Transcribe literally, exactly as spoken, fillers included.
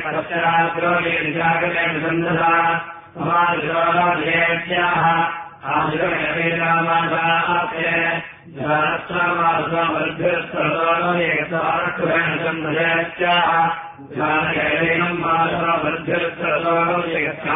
परश्चराग्रोजागरेन्दधा समाजोजेत्याः आदिवेदामादाते जानस्वामासवर्ध्यर्थोजेत्याः जानकैनं माधवर्ध्यर्थोजेत्याः